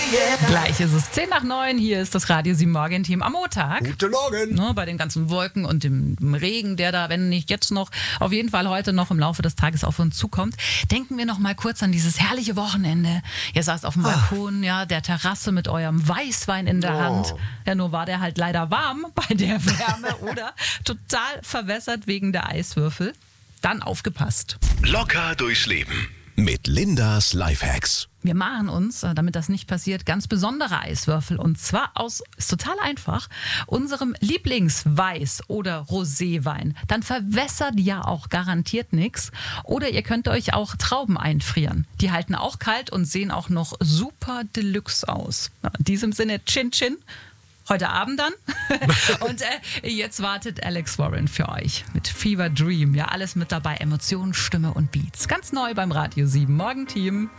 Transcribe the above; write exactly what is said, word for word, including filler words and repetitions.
Gleich ist es zehn nach neun, hier ist das Radio sieben Morgen-Team am Montag. Guten Morgen. Ne, bei den ganzen Wolken und dem, dem Regen, der da, wenn nicht jetzt noch, auf jeden Fall heute noch im Laufe des Tages auf uns zukommt, denken wir noch mal kurz an dieses herrliche Wochenende. Ihr saßt auf dem Balkon, ja, der Terrasse mit eurem Weißwein in der Oh. Hand. Ja, nur war der halt leider warm bei der Wärme oder total verwässert wegen der Eiswürfel. Dann aufgepasst. Locker durchs Leben mit Lindas Lifehacks. Wir machen uns, äh, damit das nicht passiert, ganz besondere Eiswürfel. Und zwar aus, ist total einfach, unserem Lieblingsweiß- oder Roséwein. Dann verwässert ja auch garantiert nichts. Oder ihr könnt euch auch Trauben einfrieren. Die halten auch kalt und sehen auch noch super deluxe aus. In diesem Sinne, Chin Chin. Heute Abend dann. Und äh, jetzt wartet Alex Warren für euch mit Fever Dream. Ja, alles mit dabei. Emotionen, Stimme und Beats. Ganz neu beim Radio sieben Morgen-Team.